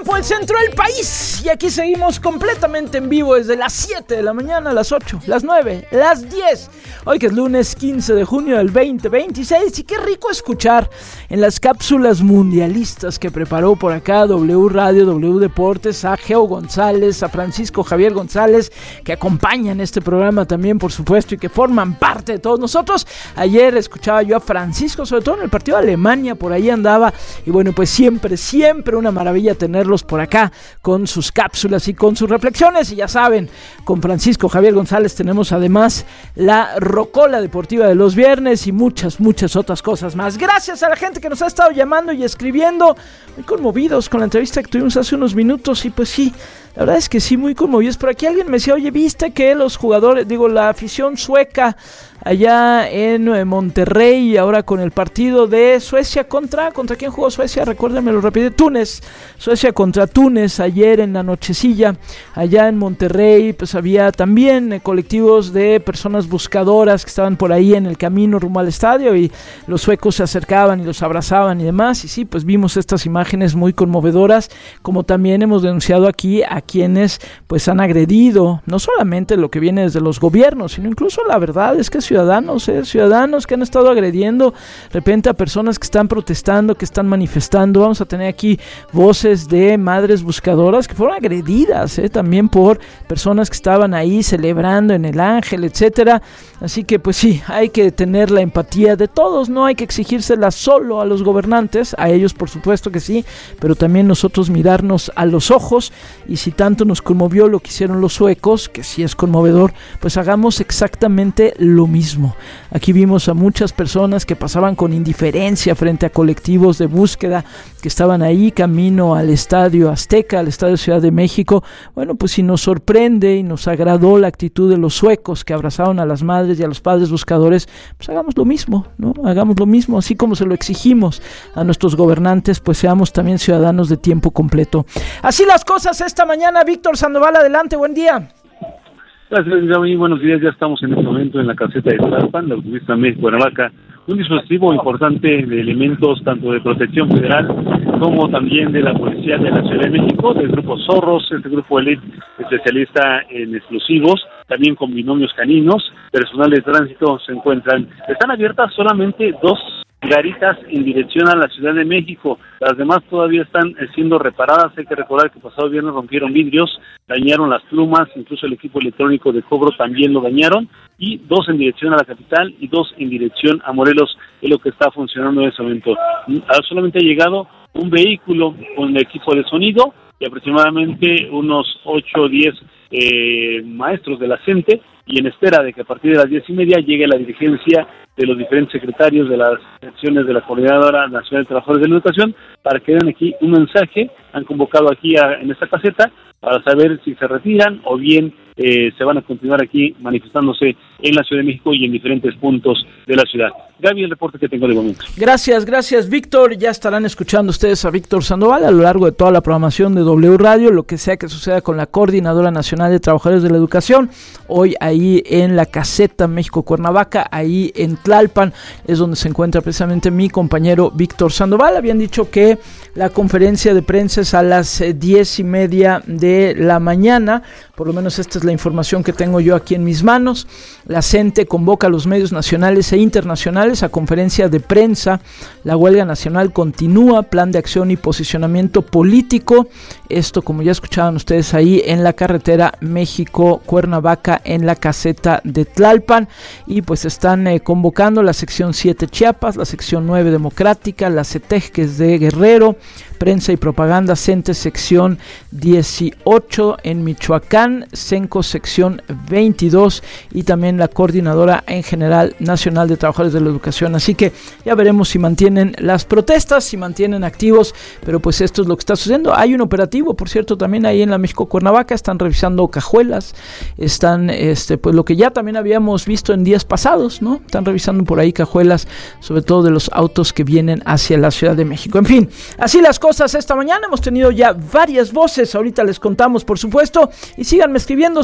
tiempo del centro del país. Y aquí seguimos completamente en vivo desde las 7 de la mañana, las 8, las 9, las 10. Hoy que es lunes 15 de junio del 2026. Y qué rico escuchar en las cápsulas mundialistas que preparó por acá W Radio, W Deportes, a Geo González, a Francisco Javier González, que acompañan este programa también, por supuesto, y que forman parte de todos nosotros. Ayer escuchaba yo a Francisco, sobre todo en el partido de Alemania, por ahí andaba. Y bueno, pues siempre una maravilla tenerlos por acá con sus cápsulas y con sus reflexiones. Y ya saben, con Francisco Javier González tenemos además la Rocola Deportiva de los viernes y muchas otras cosas más. Gracias a la gente que nos ha estado llamando y escribiendo, muy conmovidos con la entrevista que tuvimos hace unos minutos. Y pues sí, la verdad es que sí, muy conmovidos. Por aquí alguien me decía, oye, ¿viste que los jugadores, la afición sueca allá en Monterrey, ahora con el partido de Suecia contra quién jugó Suecia? Recuérdenmelo rápido. Túnez, Suecia contra Túnez, ayer en la nochecilla, allá en Monterrey, pues había también colectivos de personas buscadoras que estaban por ahí en el camino rumbo al estadio y los suecos se acercaban y los abrazaban y demás. Y sí, pues vimos estas imágenes muy conmovedoras, como también hemos denunciado aquí a quienes pues han agredido, no solamente lo que viene desde los gobiernos, sino incluso la verdad es que ciudadanos que han estado agrediendo de repente a personas que están protestando, que están manifestando. Vamos a tener aquí voces de madres buscadoras que fueron agredidas también por personas que estaban ahí celebrando en el Ángel, etcétera. Así que pues sí, hay que tener la empatía de todos, no hay que exigírsela solo a los gobernantes, a ellos por supuesto que sí, pero también nosotros mirarnos a los ojos. Y si tanto nos conmovió lo que hicieron los suecos, que sí es conmovedor, pues hagamos exactamente lo mismo. Aquí vimos a muchas personas que pasaban con indiferencia frente a colectivos de búsqueda que estaban ahí camino al Estadio Azteca, al Estadio Ciudad de México. Bueno, pues si nos sorprende y nos agradó la actitud de los suecos que abrazaron a las madres y a los padres buscadores, pues hagamos lo mismo, ¿no? Hagamos lo mismo, así como se lo exigimos a nuestros gobernantes, pues seamos también ciudadanos de tiempo completo. Así las cosas esta mañana. Víctor Sandoval, adelante, buen día. Gracias, Gaby. Buenos días. Ya estamos en este momento en la caseta de Tlalpan, la autopista México-Cuernavaca. Un dispositivo importante de elementos tanto de Protección Federal como también de la Policía de la Ciudad de México, del Grupo Zorros, este grupo elite especialista en explosivos, también con binomios caninos, personal de tránsito se encuentran. Están abiertas solamente 2 garitas en dirección a la Ciudad de México. Las demás todavía están siendo reparadas. Hay que recordar que pasado viernes rompieron vidrios, dañaron las plumas, incluso el equipo electrónico de cobro también lo dañaron, y 2 en dirección a la capital y 2 en dirección a Morelos es lo que está funcionando en ese momento. Solamente ha llegado un vehículo con equipo de sonido y aproximadamente unos 8 o 10 maestros de la CENTE, y en espera de que a partir de las 10:30 llegue la dirigencia de los diferentes secretarios de las secciones de la Coordinadora Nacional de Trabajadores de la Educación para que den aquí un mensaje. Han convocado aquí en esta caseta para saber si se retiran o bien se van a continuar aquí manifestándose en la Ciudad de México y en diferentes puntos de la ciudad. Gaby, el reporte que tengo de momento. Gracias, Víctor. Ya estarán escuchando ustedes a Víctor Sandoval a lo largo de toda la programación de W Radio, lo que sea que suceda con la Coordinadora Nacional de Trabajadores de la Educación. Hoy ahí en la caseta México-Cuernavaca, ahí en Tlalpan, es donde se encuentra precisamente mi compañero Víctor Sandoval. Habían dicho que la conferencia de prensa es a las 10:30 de la mañana, por lo menos esta es la información que tengo yo aquí en mis manos. La CENTE convoca a los medios nacionales e internacionales a conferencia de prensa. La huelga nacional continúa, plan de acción y posicionamiento político. Esto, como ya escuchaban ustedes ahí en la carretera México-Cuernavaca, en la caseta de Tlalpan. Y pues están convocando la sección 7 Chiapas, la sección 9 Democrática, la CETEG, que es de Guerrero, Prensa y Propaganda CENTE sección 18 en Michoacán, CENCO sección 22 y también la Coordinadora en General Nacional de Trabajadores de la Educación. Así que ya veremos si mantienen las protestas, si mantienen activos, pero pues esto es lo que está sucediendo. Hay un operativo, por cierto, también ahí en la México-Cuernavaca, están revisando cajuelas, están pues lo que ya también habíamos visto en días pasados, ¿no? Están revisando por ahí cajuelas, sobre todo de los autos que vienen hacia la Ciudad de México. En fin, así las cosas esta mañana. Hemos tenido ya varias voces. Ahorita les contamos, por supuesto. Y síganme escribiendo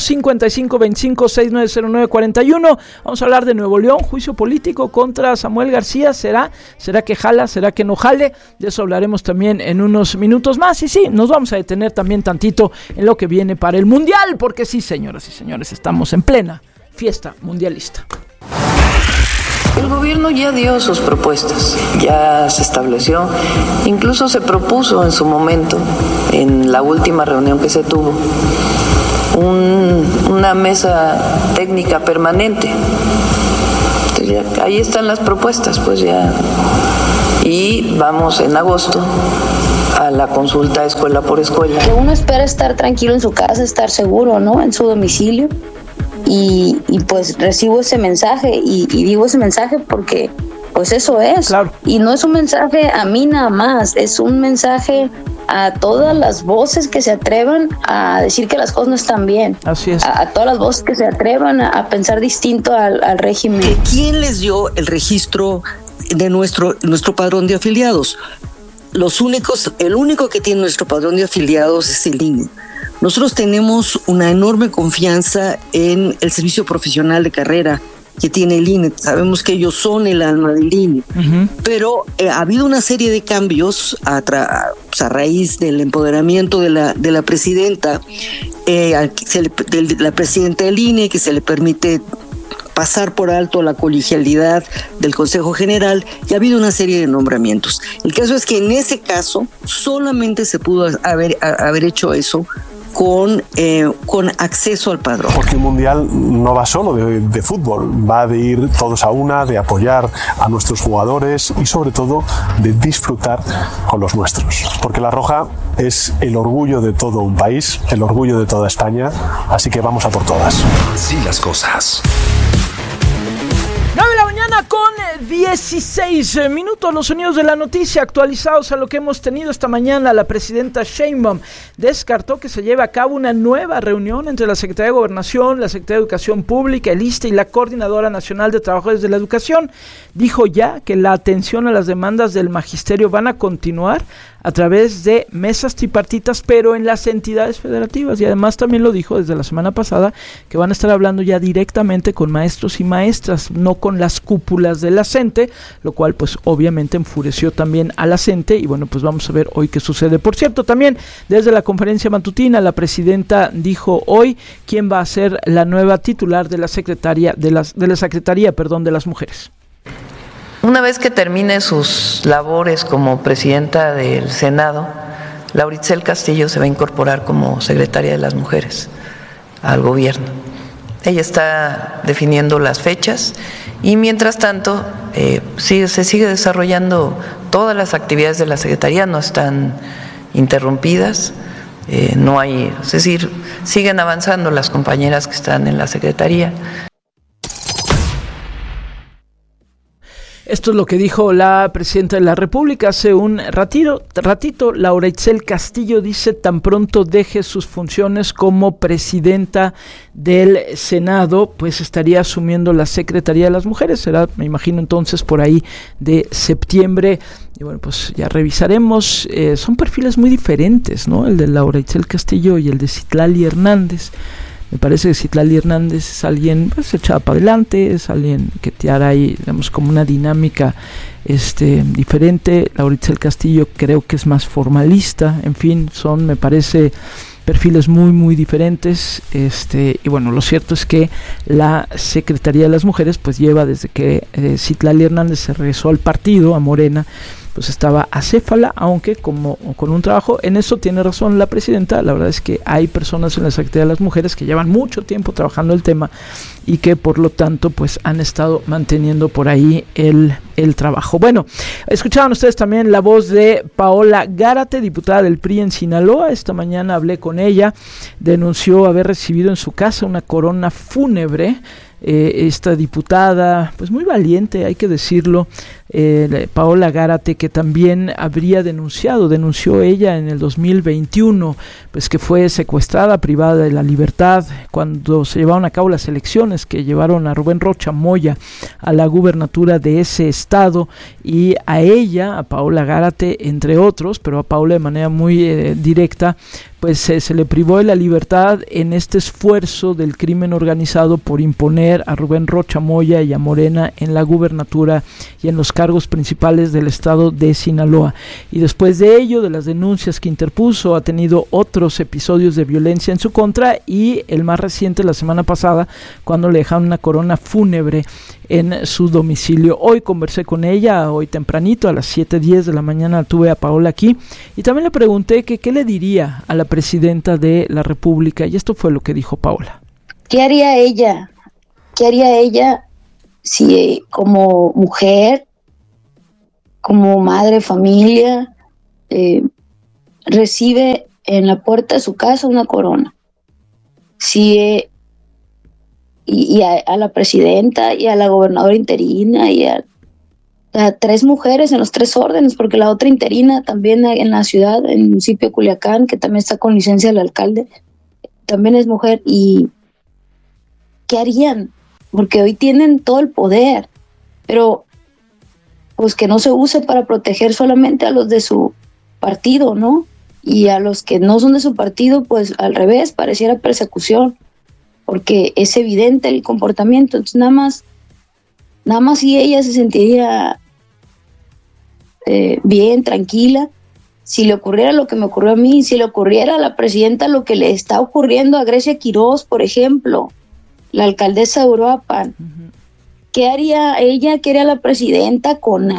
5525-690941. Vamos a hablar de Nuevo León. Juicio político contra Samuel García. ¿Será que jala? ¿Será que no jale? De eso hablaremos también en unos minutos más. Y sí, nos vamos a detener también tantito en lo que viene para el Mundial. Porque sí, señoras y señores, estamos en plena fiesta mundialista. El gobierno ya dio sus propuestas, ya se estableció, incluso se propuso en su momento, en la última reunión que se tuvo, una mesa técnica permanente. Entonces ya, ahí están las propuestas, pues ya. Y vamos en agosto a la consulta escuela por escuela. Que uno espera estar tranquilo en su casa, estar seguro, ¿no? En su domicilio. Y pues recibo ese mensaje y digo ese mensaje porque pues eso es. Claro. Y no es un mensaje a mí nada más, es un mensaje a todas las voces que se atrevan a decir que las cosas no están bien. Así es. A todas las voces que se atrevan a pensar distinto al régimen. ¿Quién les dio el registro de nuestro padrón de afiliados? El único que tiene nuestro padrón de afiliados es el INE. Nosotros tenemos una enorme confianza en el servicio profesional de carrera que tiene el INE. Sabemos que ellos son el alma del INE, pero ha habido una serie de cambios a raíz del empoderamiento de la presidenta, la presidenta del INE, que se le permite pasar por alto la colegialidad del Consejo General, y ha habido una serie de nombramientos. El caso es que en ese caso solamente se pudo haber hecho eso con acceso al padrón. Porque el Mundial no va solo de fútbol, va de ir todos a una, de apoyar a nuestros jugadores y sobre todo de disfrutar con los nuestros. Porque la Roja es el orgullo de todo un país, el orgullo de toda España, así que vamos a por todas. Sí, las cosas. 9 de la mañana con 16 minutos, los sonidos de la noticia actualizados a lo que hemos tenido esta mañana. La presidenta Sheinbaum descartó que se lleve a cabo una nueva reunión entre la Secretaría de Gobernación, la Secretaría de Educación Pública, el ISSSTE y la Coordinadora Nacional de Trabajadores de la Educación. Dijo ya que la atención a las demandas del magisterio van a continuar a través de mesas tripartitas, pero en las entidades federativas, y además también lo dijo desde la semana pasada, que van a estar hablando ya directamente con maestros y maestras, no con las cúpulas de la CENTE, lo cual pues obviamente enfureció también a la CENTE, y bueno, pues vamos a ver hoy qué sucede. Por cierto, también desde la conferencia matutina, la presidenta dijo hoy quién va a ser la nueva titular de la Secretaría de las Mujeres. Una vez que termine sus labores como presidenta del Senado, Laura Itzel Castillo se va a incorporar como secretaria de las Mujeres al gobierno. Ella está definiendo las fechas y mientras tanto se sigue desarrollando todas las actividades de la Secretaría, no están interrumpidas, no hay, es decir, siguen avanzando las compañeras que están en la Secretaría. Esto es lo que dijo la presidenta de la República hace un ratito. Laura Itzel Castillo dice: tan pronto deje sus funciones como presidenta del Senado, pues estaría asumiendo la Secretaría de las Mujeres. Será, me imagino, entonces por ahí de septiembre. Y bueno, pues ya revisaremos. Son perfiles muy diferentes, ¿no? El de Laura Itzel Castillo y el de Citlali Hernández. Me parece que Citlali Hernández es alguien pues echada para adelante, es alguien que te hará ahí, digamos, como una dinámica diferente. Laura Itzel Castillo creo que es más formalista. En fin, son, me parece, perfiles muy muy diferentes. Y bueno, lo cierto es que la Secretaría de las Mujeres pues lleva desde que Citlali Hernández se regresó al partido, a Morena, pues estaba acéfala, aunque como con un trabajo. En eso tiene razón la presidenta. La verdad es que hay personas en la Secretaría de las Mujeres que llevan mucho tiempo trabajando el tema y que por lo tanto pues han estado manteniendo por ahí el trabajo. Bueno, escuchaban ustedes también la voz de Paola Gárate, diputada del PRI en Sinaloa. Esta mañana hablé con ella, denunció haber recibido en su casa una corona fúnebre. Esta diputada, pues muy valiente, hay que decirlo, Paola Gárate, que también denunció ella en el 2021, pues que fue secuestrada, privada de la libertad cuando se llevaron a cabo las elecciones que llevaron a Rubén Rocha Moya a la gubernatura de ese estado, y a ella, a Paola Gárate, entre otros, pero a Paola de manera muy directa, pues se le privó de la libertad en este esfuerzo del crimen organizado por imponer a Rubén Rocha Moya y a Morena en la gubernatura y en los cargos principales del estado de Sinaloa. Y después de ello, de las denuncias que interpuso, ha tenido otros episodios de violencia en su contra, y el más reciente la semana pasada, cuando le dejaron una corona fúnebre en su domicilio. Hoy conversé con ella, hoy tempranito, a las 7:10 de la mañana tuve a Paola aquí, y también le pregunté que qué le diría a la presidenta de la República, y esto fue lo que dijo Paola. ¿Qué haría ella? ¿Qué haría ella si como mujer, como madre de familia, recibe en la puerta de su casa una corona? Si y a la presidenta y a la gobernadora interina y a 3 mujeres en los 3 órdenes, porque la otra interina también en la ciudad, en el municipio de Culiacán, que también está con licencia del alcalde, también es mujer. ¿Y qué harían? Porque hoy tienen todo el poder, pero pues que no se use para proteger solamente a los de su partido, ¿no? Y a los que no son de su partido, pues al revés, pareciera persecución, porque es evidente el comportamiento. Entonces nada más si ella se sentiría bien, tranquila, si le ocurriera lo que me ocurrió a mí, si le ocurriera a la presidenta lo que le está ocurriendo a Grecia Quirós, por ejemplo, la alcaldesa de Uruapan. Uh-huh. ¿Qué haría ella? ¿Qué haría la presidenta con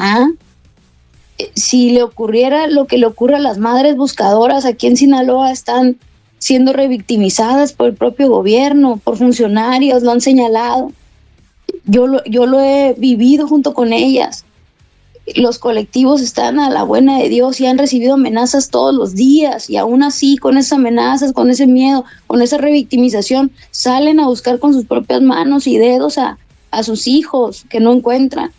si le ocurriera lo que le ocurre a las madres buscadoras aquí en Sinaloa? Están siendo revictimizadas por el propio gobierno, por funcionarios, lo han señalado. Yo lo he vivido junto con ellas. Los colectivos están a la buena de Dios y han recibido amenazas todos los días, y aún así, con esas amenazas, con ese miedo, con esa revictimización, salen a buscar con sus propias manos y dedos a sus hijos que no encuentran.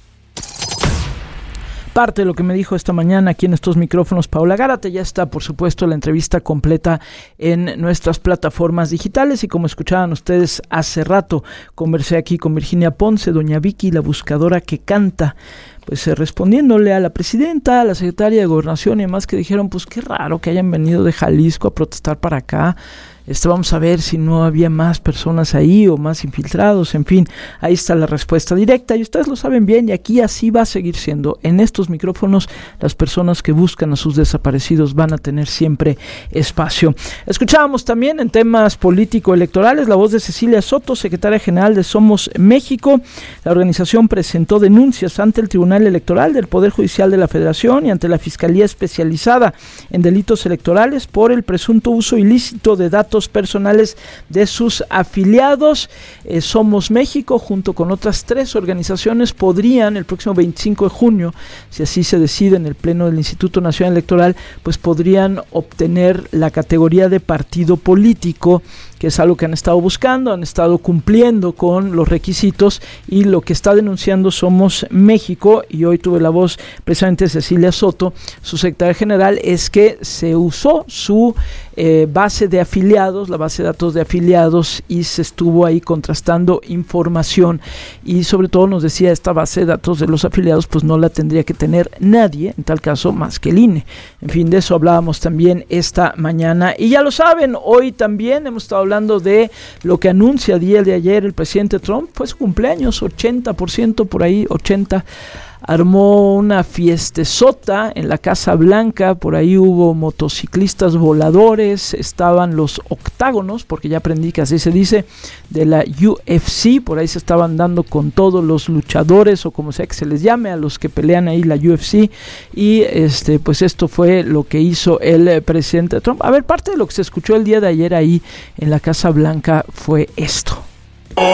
Parte de lo que me dijo esta mañana aquí en estos micrófonos Paola Gárate. Ya está, por supuesto, la entrevista completa en nuestras plataformas digitales, y como escuchaban ustedes hace rato, conversé aquí con Virginia Ponce, doña Vicky, la buscadora que canta, pues respondiéndole a la presidenta, a la secretaria de Gobernación y demás, que dijeron, pues qué raro que hayan venido de Jalisco a protestar para acá. Vamos a ver si no había más personas ahí o más infiltrados. En fin, ahí está la respuesta directa, y ustedes lo saben bien, y aquí así va a seguir siendo. En estos micrófonos, las personas que buscan a sus desaparecidos van a tener siempre espacio. Escuchábamos también en temas político-electorales la voz de Cecilia Soto, secretaria general de Somos México. La organización presentó denuncias ante el Tribunal Electoral del Poder Judicial de la Federación y ante la Fiscalía Especializada en Delitos Electorales por el presunto uso ilícito de datos personales de sus afiliados. Somos México, junto con otras 3 organizaciones, podrían el próximo 25 de junio, si así se decide en el Pleno del Instituto Nacional Electoral, pues podrían obtener la categoría de partido político, que es algo que han estado buscando, han estado cumpliendo con los requisitos, y lo que está denunciando Somos México, y hoy tuve la voz precisamente de Cecilia Soto, su secretaria general, es que se usó su base de afiliados, la base de datos de afiliados, y se estuvo ahí contrastando información, y sobre todo nos decía, esta base de datos de los afiliados pues no la tendría que tener nadie, en tal caso, más que el INE. En fin, de eso hablábamos también esta mañana, y ya lo saben, hoy también hemos estado hablando de lo que anuncia el día de ayer el presidente Trump. Fue su cumpleaños, 80%, por ahí, 80%. Armó una fiestezota en la Casa Blanca, por ahí hubo motociclistas voladores, estaban los octágonos, porque ya aprendí que así se dice, de la UFC, por ahí se estaban dando con todos los luchadores, o como sea que se les llame, a los que pelean ahí la UFC, y pues esto fue lo que hizo el presidente Trump. A ver, parte de lo que se escuchó el día de ayer ahí en la Casa Blanca fue esto.